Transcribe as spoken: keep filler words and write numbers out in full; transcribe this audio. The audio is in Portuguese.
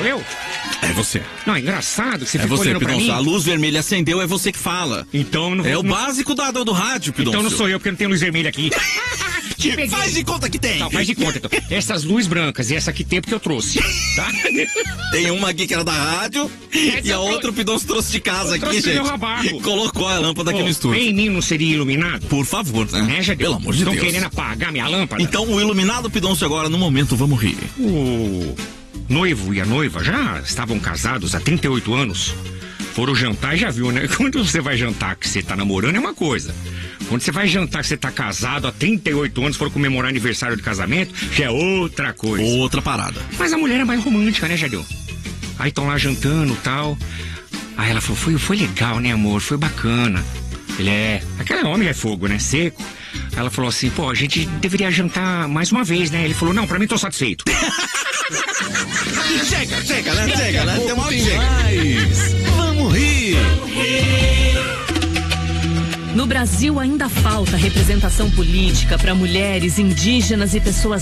Sou eu? É você. Não, é engraçado que você É ficou você, olhando pra mim. Pidoncio. A luz vermelha acendeu, é você que fala. Então não É o não, básico da, do rádio, Pidoncio. Então não sou eu, porque não tem luz vermelha aqui. Que faz de conta que tem. Não, faz de conta, então. Essas luzes brancas e essa aqui tem porque eu trouxe, tá? Tem uma aqui que era da rádio e a outra o Pidoncio trouxe de casa aqui, gente. Meu rabaco. Colocou a lâmpada aqui Pô, no estúdio. Em mim não seria iluminado? Por favor, né? É, já deu. Pelo amor de Estão Deus. querendo apagar minha lâmpada? Então o iluminado Pidoncio agora, no momento, vamos rir. O noivo e a noiva já estavam casados há trinta e oito anos. Foram jantar e já viu, né? Quando você vai jantar que você tá namorando é uma coisa. Quando você vai jantar que você tá casado há trinta e oito anos, for comemorar aniversário de casamento, já é outra coisa. Outra parada. Mas a mulher é mais romântica, né, Jadeu? Aí estão lá jantando e tal. Aí ela falou, foi, foi legal, né, amor? Foi bacana. Ele é... Aquele homem é fogo, né? Seco. Aí ela falou assim, pô, a gente deveria jantar mais uma vez, né? Ele falou, não, pra mim tô satisfeito. Chega, chega, né? Chega, né? Tem uma hora que chega. Vamos rir. No Brasil ainda falta representação política para mulheres, indígenas e pessoas